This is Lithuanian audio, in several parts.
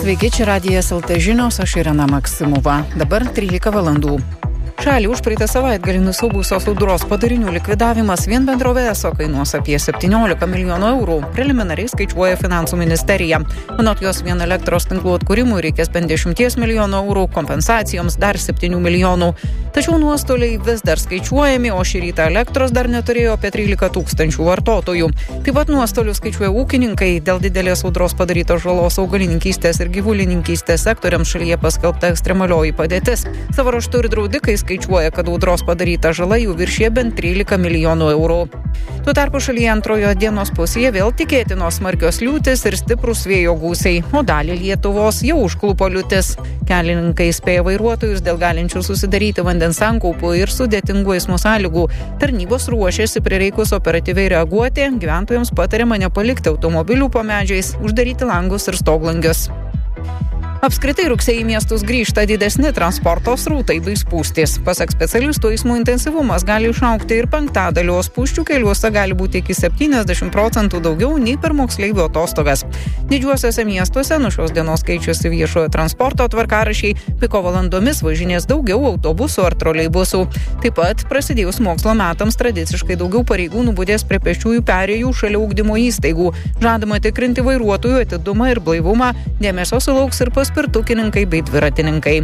Sveiki, čia Radijas LT žinios, aš Irena Maksimova. Dabar 13 valandų. Šalį užpraeitą savaitgalį nusiaubusios audros padarinių likvidavimas vien bendrovė ESO kainuos apie 17 milijonų eurų. Preliminariai skaičiuoja finansų ministerija. Anot jos vien elektros tinklų atkūrimui reikės bent 10 milijonų eurų, kompensacijoms dar 7 milijonų. Tačiau nuostoliai vis dar skaičiuojami, o šį rytą elektros dar neturėjo apie 13 tūkstančių vartotojų. Taip pat nuostolių skaičiuoja ūkininkai. Dėl didelės audros padarytos žalos augalininkystės ir gyvulininkystės sektoriams šalyje paskelbta ekstremalioji padėtis. Savo ruožtu ir draudikai skaičiuoja, kad audros padaryta žala jų viršė bent 13 milijonų eurų. Tuo tarpu šalyje antrojo dienos pusėje vėl tikėtinos smarkios liūtys ir stiprūs vėjo gūsiai, o dalį Lietuvos jau užklupo liūtis. Kelininkai įspėja vairuotojus dėl galinčių susidaryti vandens sankaupų ir sudėtingų eismo sąlygų. Tarnybos ruošiasi prireikus operatyviai reaguoti, gyventojams patariama nepalikti automobilių po medžiais, uždaryti langus ir stoglangius. Apskritai rugsėjį miestus grįžta didesni transporto srautai bei spūstys. Pasak specialistų, eismo intensyvumas gali išaugti ir penktadaliu, o spūsčių keliuose gali būti iki 70% daugiau nei per moksleivių atostogas. Didžiuosiuose miestuose nuo šios dienos keičiasi viešojo transporto tvarkaraščiai, piko valandomis važinės daugiau autobusų ar troleibusų. Taip pat prasidėjus mokslo metams tradiciškai daugiau pareigūnų budės prie pėsčiųjų perėjų šalia ugdymo įstaigų. Žadama tikrinti vairuotojų atidumą ir blaivumą, dėmesio sulauks ir paspirtukininkai bei dviratininkai.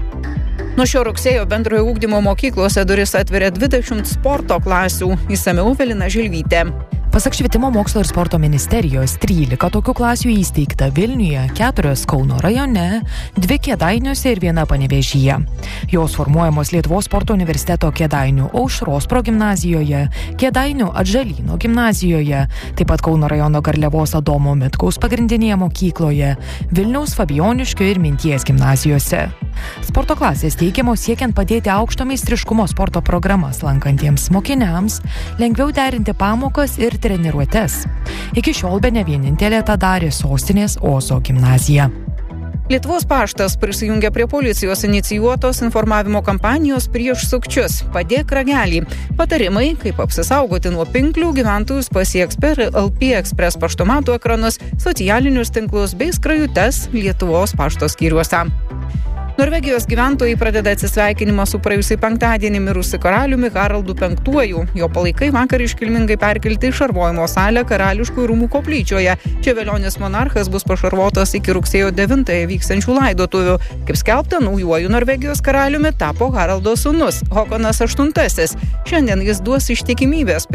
Nuo šio rugsėjo bendrojo ugdymo mokyklose duris atveria 20 sporto klasių. Išsamiau Evelina Žilvytė. Pasak Švietimo mokslo ir sporto ministerijos, 13 tokių klasių įsteigta Vilniuje, 4 Kauno rajone, 2 Kėdainiuose ir 1 Panevėžyje. Jos formuojamos Lietuvos sporto universiteto Kėdainių Aušros progimnazijoje, Kėdainių Atžalyno gimnazijoje, taip pat Kauno rajono Garliavos Adomo Mitkaus pagrindinėje mokykloje, Vilniaus Fabijoniškio ir Minties gimnazijose. Sporto klasės teikiamos siekiant padėti aukšto meistriškumo sporto programas lankantiems mokiniams, lengviau derinti pamokas ir treniruotes. Iki šiol bene vienintelė tą darė sostinės Ozo gimnazija. Lietuvos paštas prisijungia prie policijos inicijuotos informavimo kampanijos prieš sukčius. Padėk ragelį. Patarimai, kaip apsisaugoti nuo pinklių, gyventojus pasieks per LP Express paštomatų ekranus, socialinius tinklus bei skrajutes Lietuvos pašto skyriuose. Norvegijos gyventojai pradeda atsisveikinimą su praėjusį penktadienį mirusi karaliumi Haraldu V. Jo palaikai vakar iškilmingai perkelti į šarvojimo salę Karališkųjų rūmų koplyčioje. Čia velionis monarchas bus pašarvotas iki rugsėjo 9 vyksiančių laidotuvių. Kaip skelbta, naujuoju Norvegijos karaliumi tapo Haraldo sūnus Håkonas VIII. Šiandien jis duos ištikimybės